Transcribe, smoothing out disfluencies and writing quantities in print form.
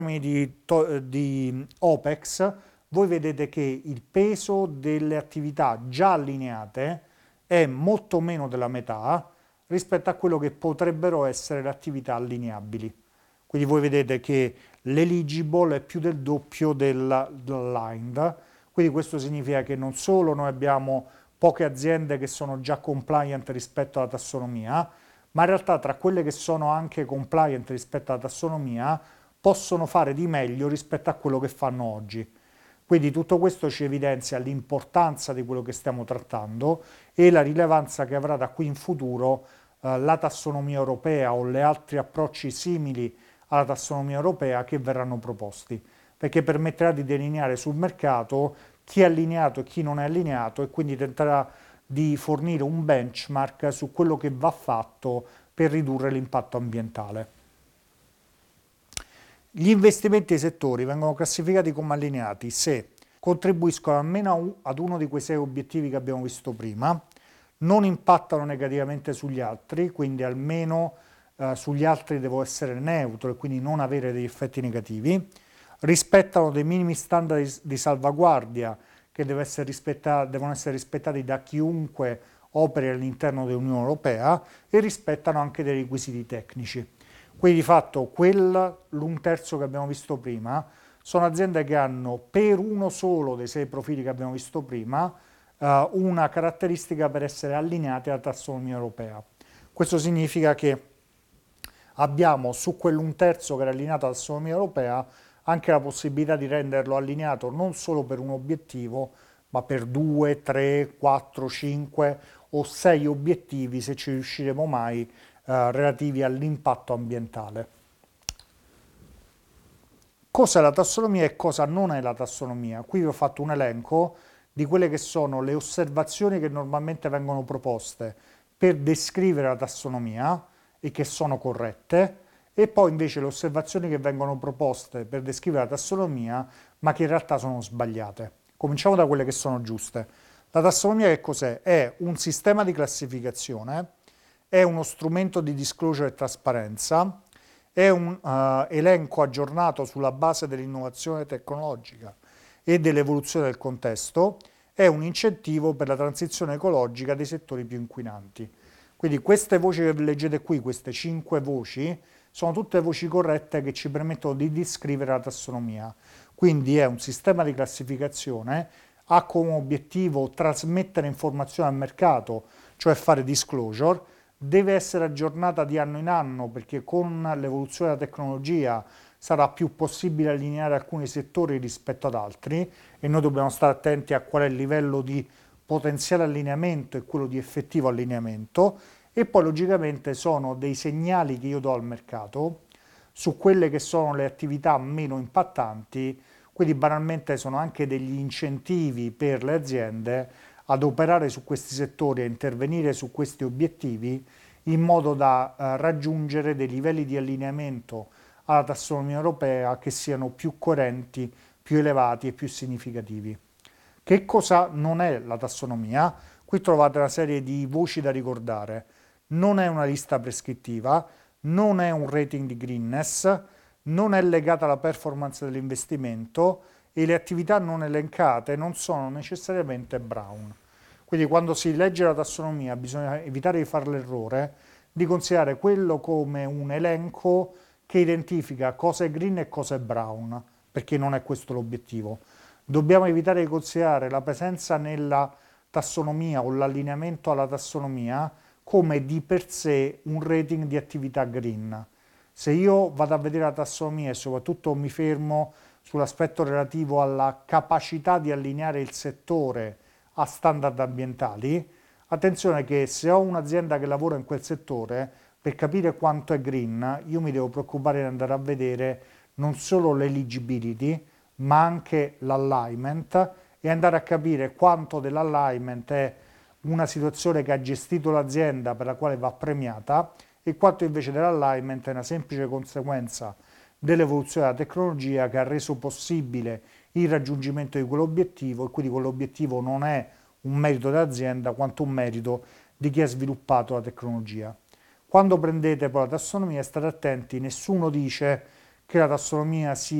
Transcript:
di OPEX, voi vedete che il peso delle attività già allineate è molto meno della metà rispetto a quello che potrebbero essere le attività allineabili. Quindi voi vedete che l'eligible è più del doppio dell'aligned, quindi questo significa che non solo noi abbiamo poche aziende che sono già compliant rispetto alla tassonomia, ma in realtà tra quelle che sono anche compliant rispetto alla tassonomia possono fare di meglio rispetto a quello che fanno oggi. Quindi tutto questo ci evidenzia l'importanza di quello che stiamo trattando e la rilevanza che avrà da qui in futuro la tassonomia europea o gli altri approcci simili alla tassonomia europea che verranno proposti, perché permetterà di delineare sul mercato chi è allineato e chi non è allineato e quindi tenterà di fornire un benchmark su quello che va fatto per ridurre l'impatto ambientale. Gli investimenti dei settori vengono classificati come allineati se contribuiscono almeno ad uno di quei 6 obiettivi che abbiamo visto prima, non impattano negativamente sugli altri, quindi almeno sugli altri devo essere neutro e quindi non avere degli effetti negativi, rispettano dei minimi standard di salvaguardia che devono essere rispettati da chiunque operi all'interno dell'Unione Europea e rispettano anche dei requisiti tecnici. Quindi di fatto l'un terzo che abbiamo visto prima sono aziende che hanno per uno solo dei 6 profili che abbiamo visto prima una caratteristica per essere allineate alla tassonomia europea. Questo significa che abbiamo su quell'un terzo che era allineato alla tassonomia europea anche la possibilità di renderlo allineato non solo per un obiettivo, ma per 2, 3, 4, 5 o 6 obiettivi se ci riusciremo mai relativi all'impatto ambientale. Cosa è la tassonomia e cosa non è la tassonomia? Qui vi ho fatto un elenco di quelle che sono le osservazioni che normalmente vengono proposte per descrivere la tassonomia e che sono corrette, e poi invece le osservazioni che vengono proposte per descrivere la tassonomia ma che in realtà sono sbagliate. Cominciamo da quelle che sono giuste. La tassonomia che cos'è? È un sistema di classificazione, è uno strumento di disclosure e trasparenza, è un elenco aggiornato sulla base dell'innovazione tecnologica e dell'evoluzione del contesto, è un incentivo per la transizione ecologica dei settori più inquinanti. Quindi queste voci che leggete qui, queste 5 voci, sono tutte voci corrette che ci permettono di descrivere la tassonomia. Quindi è un sistema di classificazione, ha come obiettivo trasmettere informazioni al mercato, cioè fare disclosure, deve essere aggiornata di anno in anno perché con l'evoluzione della tecnologia sarà più possibile allineare alcuni settori rispetto ad altri e noi dobbiamo stare attenti a qual è il livello di potenziale allineamento e quello di effettivo allineamento, e poi logicamente sono dei segnali che io do al mercato su quelle che sono le attività meno impattanti, quindi banalmente sono anche degli incentivi per le aziende ad operare su questi settori, a intervenire su questi obiettivi in modo da raggiungere dei livelli di allineamento alla tassonomia europea che siano più coerenti, più elevati e più significativi. Che cosa non è la tassonomia? Qui trovate una serie di voci da ricordare. Non è una lista prescrittiva, non è un rating di greenness, non è legata alla performance dell'investimento e le attività non elencate non sono necessariamente brown. Quindi quando si legge la tassonomia bisogna evitare di fare l'errore di considerare quello come un elenco che identifica cosa è green e cosa è brown, perché non è questo l'obiettivo. Dobbiamo evitare di considerare la presenza nella tassonomia o l'allineamento alla tassonomia come di per sé un rating di attività green. Se io vado a vedere la tassonomia e soprattutto mi fermo sull'aspetto relativo alla capacità di allineare il settore a standard ambientali, attenzione che se ho un'azienda che lavora in quel settore, per capire quanto è green, io mi devo preoccupare di andare a vedere non solo l'eligibility, ma anche l'alignment e andare a capire quanto dell'alignment è una situazione che ha gestito l'azienda per la quale va premiata e quanto invece dell'alignment è una semplice conseguenza dell'evoluzione della tecnologia che ha reso possibile il raggiungimento di quell'obiettivo, e quindi quell'obiettivo non è un merito dell'azienda quanto un merito di chi ha sviluppato la tecnologia. Quando prendete poi la tassonomia state attenti, nessuno dice che la tassonomia sia